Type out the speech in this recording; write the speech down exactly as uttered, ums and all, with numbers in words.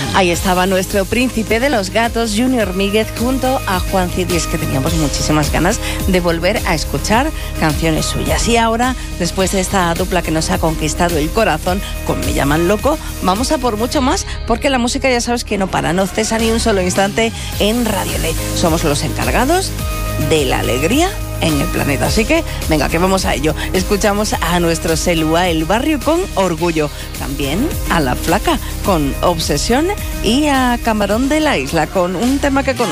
Ahí estaba nuestro príncipe de los gatos, Junior Míguez, junto a Juan Cid, y es que teníamos muchísimas ganas de volver a escuchar canciones suyas. Y ahora, después de esta dupla que nos ha conquistado el corazón con Me llaman loco, vamos a por mucho más, porque la música ya sabes que no para, no cesa ni un solo instante en Radio L. Somos los encargados de la alegría en el planeta. Así que, venga, que vamos a ello. Escuchamos a nuestro Selúa El Barrio con Orgullo. También a La Flaca con Obsesión y a Camarón de la Isla con un tema que conozco.